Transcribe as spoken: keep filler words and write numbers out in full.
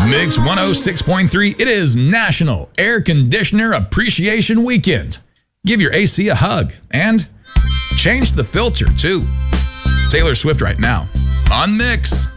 Mix one oh six point three, it is National Air Conditioner Appreciation Weekend. Give your A C a hug and change the filter too. Taylor Swift right now on Mix.